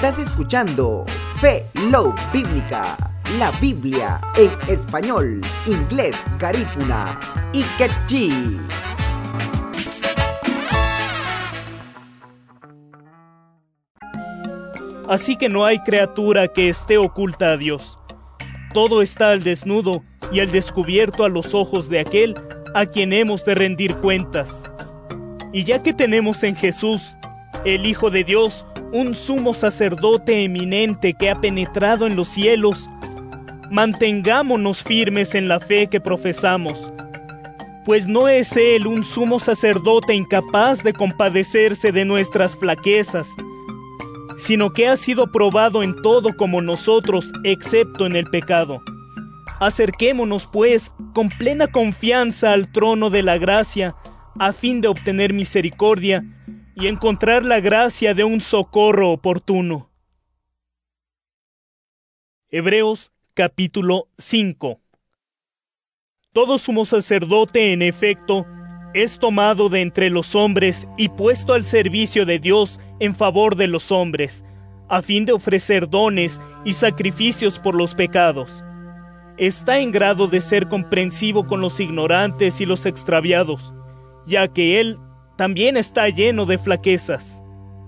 Estás escuchando Fe Love Bíblica, la Biblia en español, inglés, garífuna y quechí. Así que no hay criatura que esté oculta a Dios. Todo está al desnudo y al descubierto a los ojos de aquel a quien hemos de rendir cuentas. Y ya que tenemos en Jesús, el Hijo de Dios, un sumo sacerdote eminente que ha penetrado en los cielos, mantengámonos firmes en la fe que profesamos, pues no es Él un sumo sacerdote incapaz de compadecerse de nuestras flaquezas, sino que ha sido probado en todo como nosotros, excepto en el pecado. Acerquémonos, pues, con plena confianza al trono de la gracia, a fin de obtener misericordia y encontrar la gracia de un socorro oportuno. Hebreos capítulo 5. Todo sumo sacerdote, en efecto, es tomado de entre los hombres y puesto al servicio de Dios en favor de los hombres, a fin de ofrecer dones y sacrificios por los pecados. Está en grado de ser comprensivo con los ignorantes y los extraviados, ya que él también está lleno de flaquezas.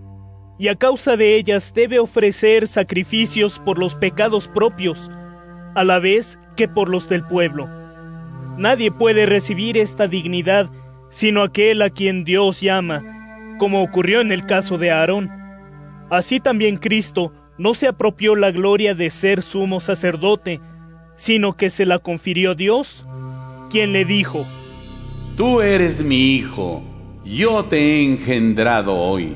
Y a causa de ellas debe ofrecer sacrificios por los pecados propios, a la vez que por los del pueblo. Nadie puede recibir esta dignidad sino aquel a quien Dios llama, como ocurrió en el caso de Aarón. Así también Cristo no se apropió la gloria de ser sumo sacerdote, sino que se la confirió Dios, quien le dijo: Tú eres mi hijo, yo te he engendrado hoy.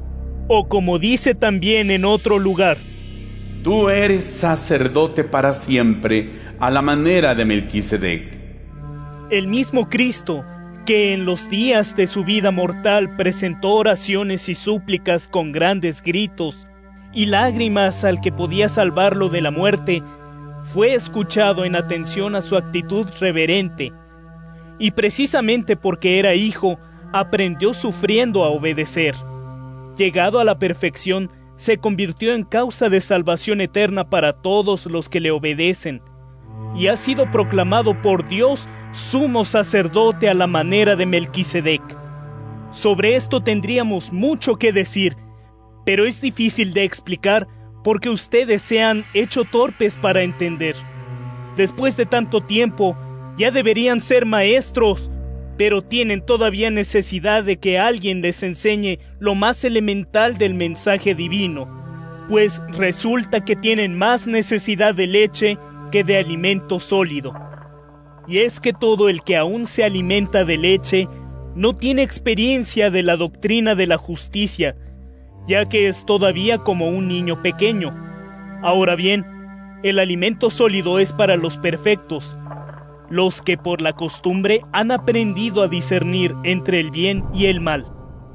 O como dice también en otro lugar: Tú eres sacerdote para siempre, a la manera de Melquisedec. El mismo Cristo, que en los días de su vida mortal presentó oraciones y súplicas con grandes gritos y lágrimas al que podía salvarlo de la muerte, fue escuchado en atención a su actitud reverente, y precisamente porque era hijo, aprendió sufriendo a obedecer. Llegado a la perfección, se convirtió en causa de salvación eterna para todos los que le obedecen, y ha sido proclamado por Dios sumo sacerdote a la manera de Melquisedec. Sobre esto tendríamos mucho que decir, pero es difícil de explicar porque ustedes se han hecho torpes para entender. Después de tanto tiempo, ya deberían ser maestros, pero tienen todavía necesidad de que alguien les enseñe lo más elemental del mensaje divino, pues resulta que tienen más necesidad de leche que de alimento sólido. Y es que todo el que aún se alimenta de leche no tiene experiencia de la doctrina de la justicia, ya que es todavía como un niño pequeño. Ahora bien, el alimento sólido es para los perfectos, los que por la costumbre han aprendido a discernir entre el bien y el mal.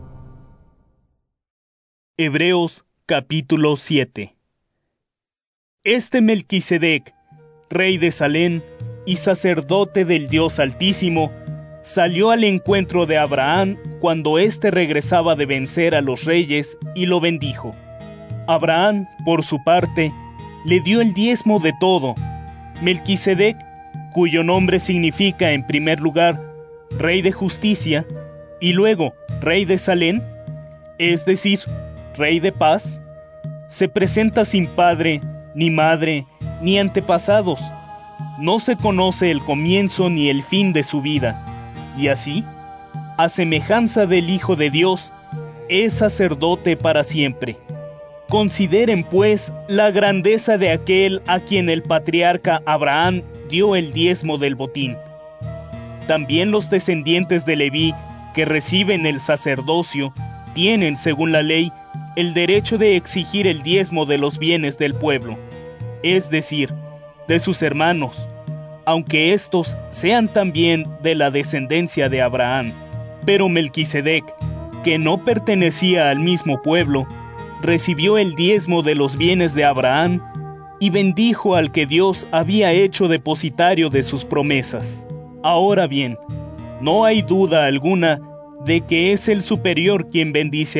Hebreos capítulo 7. Este Melquisedec, rey de Salem y sacerdote del Dios Altísimo, salió al encuentro de Abraham cuando éste regresaba de vencer a los reyes y lo bendijo. Abraham, por su parte, le dio el diezmo de todo. Melquisedec, cuyo nombre significa en primer lugar Rey de Justicia y luego Rey de Salem, es decir, Rey de Paz, se presenta sin padre, ni madre, ni antepasados. No se conoce el comienzo ni el fin de su vida, y así, a semejanza del Hijo de Dios, es sacerdote para siempre. Consideren, pues, la grandeza de aquel a quien el patriarca Abraham dio el diezmo del botín. También los descendientes de Leví, que reciben el sacerdocio, tienen, según la ley, el derecho de exigir el diezmo de los bienes del pueblo, es decir, de sus hermanos, aunque éstos sean también de la descendencia de Abraham. Pero Melquisedec, que no pertenecía al mismo pueblo, recibió el diezmo de los bienes de Abraham y bendijo al que Dios había hecho depositario de sus promesas. Ahora bien, no hay duda alguna de que es el superior quien bendice